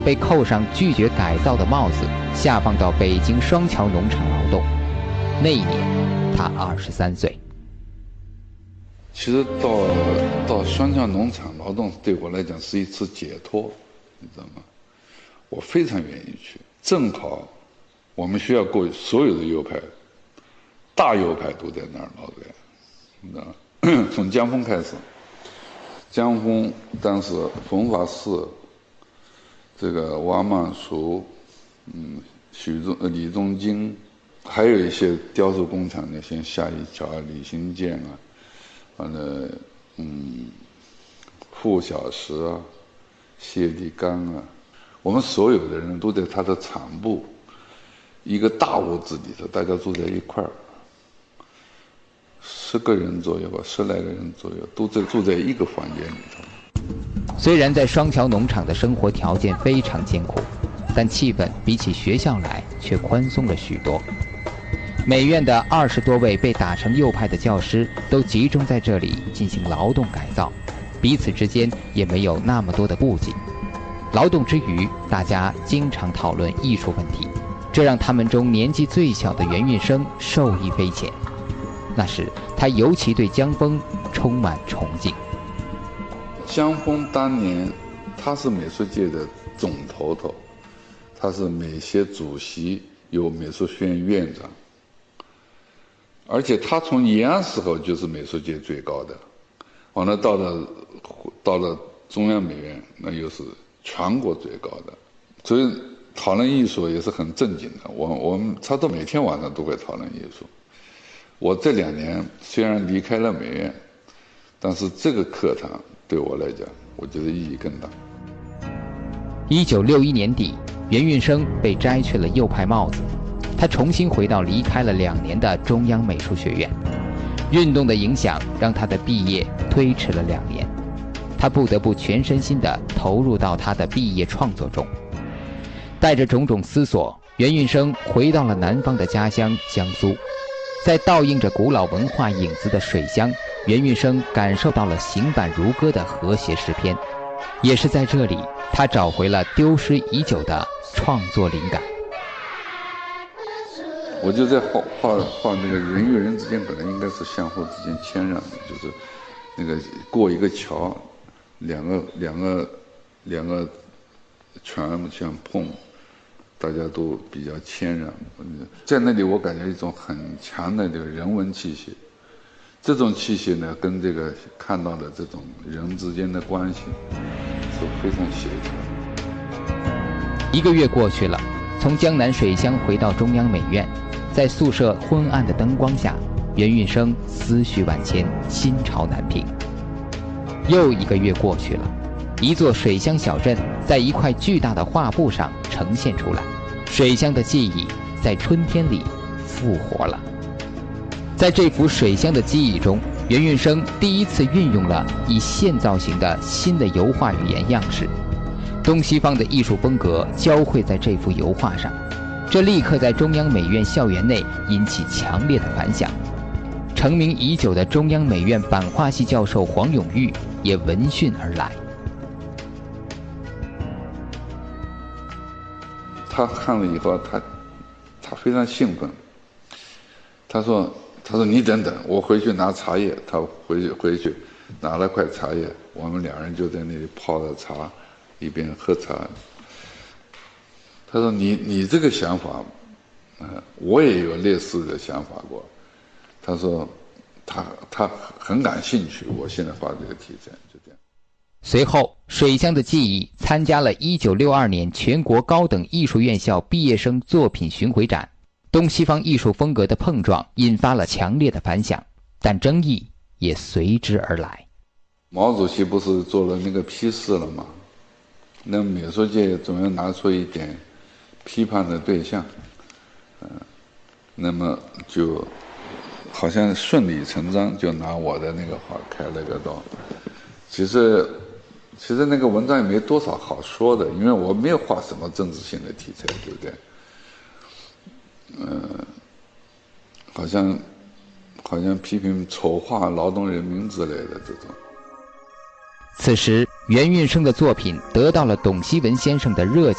被扣上拒绝改造的帽子，下放到北京双桥农场劳动。那一年，他23岁。 其实到双桥农场劳动对我来讲是一次解脱，你知道吗？我非常愿意去。正好我们学校所有的右派，大右派都在那儿劳改，你知道吗？从江峰开始，江峰当时冯法四，这个王莽叔，李中京，还有一些雕塑工厂的，像夏一桥、李新建啊，完了，傅小石啊，谢立刚啊，我们所有的人都在他的厂部，一个大屋子里头，大家住在一块儿，10个人左右吧，10来个人左右，都住在一个房间里头。 虽然在双桥农场的生活条件非常艰苦，但气氛比起学校来却宽松了许多。美院的20多位被打成右派的教师都集中在这里进行劳动改造，彼此之间也没有那么多的顾忌。劳动之余，大家经常讨论艺术问题，这让他们中年纪最小的袁运生受益匪浅。那时他尤其对江峰充满崇敬。 江峰当年他是美术界的总头头，他是美协主席，有美术学院院长，而且他从延安时候就是美术界最高的，完了到了中央美院，那又是全国最高的，所以讨论艺术也是很正经的。我们差不多每天晚上都会讨论艺术。我这2年虽然离开了美院，但是这个课堂对我来讲，我觉得意义更大。 1961年底，袁运生被摘去了右派帽子，他重新回到离开了2年的中央美术学院。运动的影响让他的毕业推迟了2年，他不得不全身心地投入到他的毕业创作中。带着种种思索，袁运生回到了南方的家乡江苏。在倒映着古老文化影子的水乡，袁运生感受到了行板如歌的和谐诗篇。也是在这里，他找回了丢失已久的创作灵感。 我就在画那个人与人之间本来应该是相互之间谦让的，就是那个过一个桥，两个船相碰，大家都比较谦让。在那里我感觉一种很强的这个人文气息，这种气息呢跟这个看到的这种人之间的关系是非常协调的。 1个月过去了，从江南水乡回到中央美院，在宿舍昏暗的灯光下，袁运生思绪万千，心潮难平。又1个月过去了，一座水乡小镇在一块巨大的画布上呈现出来，水乡的记忆在春天里复活了。在这幅水乡的记忆中，袁运生第一次运用了以线造型的新的油画语言样式，东西方的艺术风格交汇在这幅油画上，这立刻在中央美院校园内引起强烈的反响。成名已久的中央美院版画系教授黄永玉也闻讯而来。 他看了以后，他非常兴奋。他说你等等，我回去拿茶叶。他回去拿了块茶叶，我们2人就在那里泡着茶，一边喝茶。他说你这个想法，我也有类似的想法过。他说他很感兴趣，我现在画这个题材，就这样。 随后，水乡的记忆参加了1962年全国高等艺术院校毕业生作品巡回展，东西方艺术风格的碰撞引发了强烈的反响，但争议也随之而来。 毛主席不是做了那个批示了吗？那美术界总要拿出一点批判的对象，那么就好像顺理成章就拿我的那个画开了个刀。其实那个文章也没多少好说的，因为我没有画什么政治性的题材，对不对？好像批评丑化劳动人民之类的这种。 此时，袁运生的作品得到了董希文先生的热